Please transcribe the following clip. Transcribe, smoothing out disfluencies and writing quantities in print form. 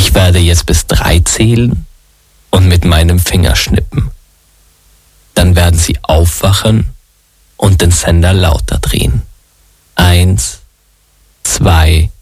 Ich werde jetzt bis 3 zählen und mit meinem Finger schnippen. Dann werden Sie aufwachen und den Sender lauter drehen. 1, 2,